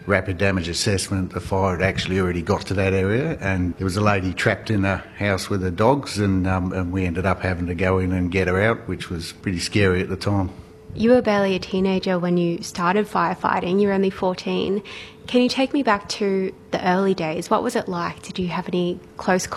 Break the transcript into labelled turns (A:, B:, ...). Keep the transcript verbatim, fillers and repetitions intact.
A: rapid damage assessment, the fire had actually already got to that area, and there was a lady trapped in a house with her dogs, and, um, and we ended up having to go in and get her out, which was pretty scary at the time.
B: You were barely a teenager when you started firefighting. You were only fourteen. Can you take me back to the early days? What was it like? Did you have any close